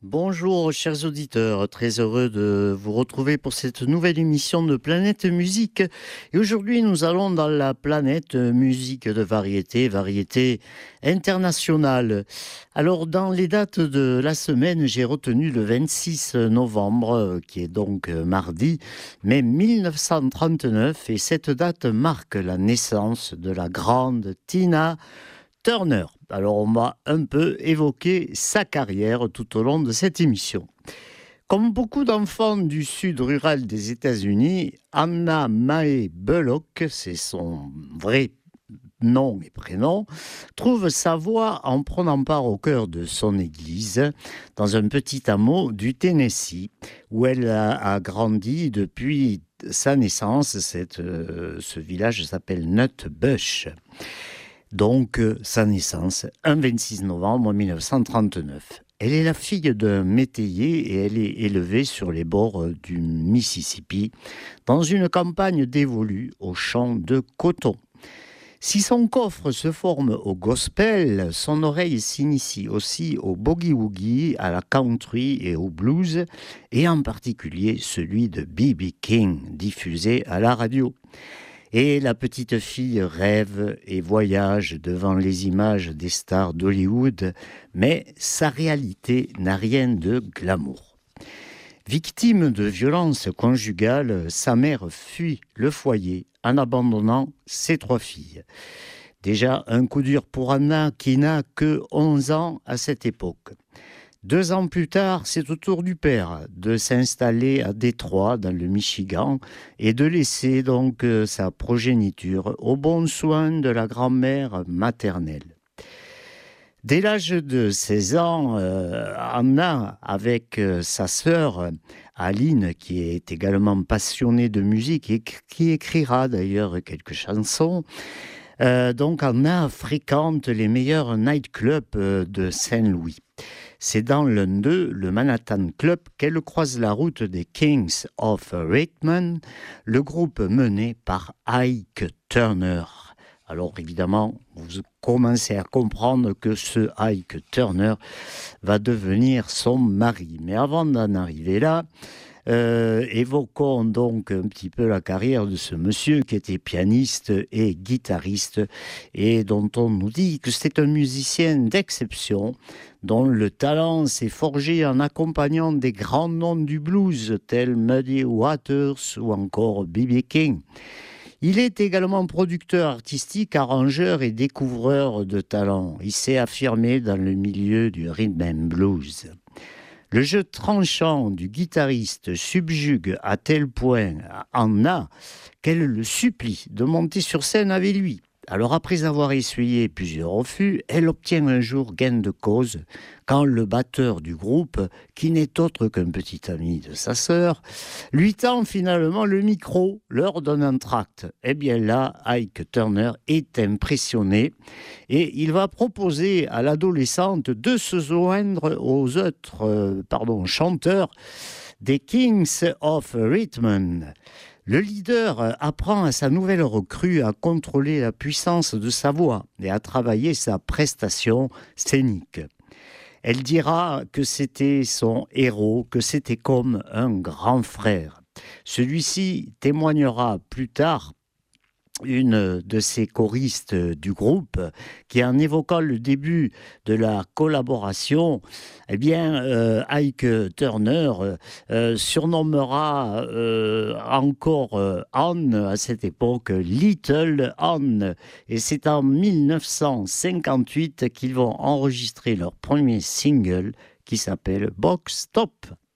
Bonjour chers auditeurs, très heureux de vous retrouver pour cette nouvelle émission de Planète Musique. Et aujourd'hui nous allons dans la planète musique de variété internationale. Alors dans les dates de la semaine, j'ai retenu le 26 novembre, qui est donc mardi, mai 1939. Et cette date marque la naissance de la grande Tina Turner. Alors on va un peu évoquer sa carrière tout au long de cette émission. Comme beaucoup d'enfants du sud rural des États-Unis, Anna Mae Bullock, c'est son vrai nom et prénom, trouve sa voie en prenant part au chœur de son église dans un petit hameau du Tennessee où elle a grandi depuis sa naissance. Ce village s'appelle Nutbush. Donc, sa naissance, un 26 novembre 1939. Elle est la fille d'un métayer et elle est élevée sur les bords du Mississippi, dans une campagne dévolue aux champs de coton. Si son coffre se forme au gospel, son oreille s'initie aussi au boogie-woogie, à la country et au blues, et en particulier celui de B.B. King, diffusé à la radio. Et la petite fille rêve et voyage devant les images des stars d'Hollywood, mais sa réalité n'a rien de glamour. Victime de violences conjugales, sa mère fuit le foyer en abandonnant ses 3 filles. Déjà un coup dur pour Anna qui n'a que 11 ans à cette époque. 2 ans plus tard, c'est au tour du père de s'installer à Détroit, dans le Michigan, et de laisser donc sa progéniture au bon soin de la grand-mère maternelle. Dès l'âge de 16 ans, Anna, avec sa sœur Aline, qui est également passionnée de musique et qui écrira d'ailleurs quelques chansons, donc Anna fréquente les meilleurs nightclubs de Saint-Louis. C'est dans l'un d'eux, le Manhattan Club, qu'elle croise la route des Kings of Rhythm, le groupe mené par Ike Turner. Alors évidemment, vous commencez à comprendre que ce Ike Turner va devenir son mari. Mais avant d'en arriver là, évoquons donc un petit peu la carrière de ce monsieur qui était pianiste et guitariste et dont on nous dit que c'est un musicien d'exception dont le talent s'est forgé en accompagnant des grands noms du blues tels Muddy Waters ou encore B.B. King. Il est également producteur artistique, arrangeur et découvreur de talent. Il s'est affirmé dans le milieu du rhythm and blues. Le jeu tranchant du guitariste subjugue à tel point Anna qu'elle le supplie de monter sur scène avec lui. Alors après avoir essuyé plusieurs refus, elle obtient un jour gain de cause quand le batteur du groupe, qui n'est autre qu'un petit ami de sa sœur, lui tend finalement le micro lors d'un entracte. Eh bien là, Ike Turner est impressionné et il va proposer à l'adolescente de se joindre aux autres chanteurs des Kings of Rhythm. Le leader apprend à sa nouvelle recrue à contrôler la puissance de sa voix et à travailler sa prestation scénique. Elle dira que c'était son héros, que c'était comme un grand frère. Celui-ci témoignera plus tard une de ces choristes du groupe qui, en évoquant le début de la collaboration, Ike Turner surnommera encore Anne à cette époque Little Anne, et c'est en 1958 qu'ils vont enregistrer leur premier single qui s'appelle Box Top.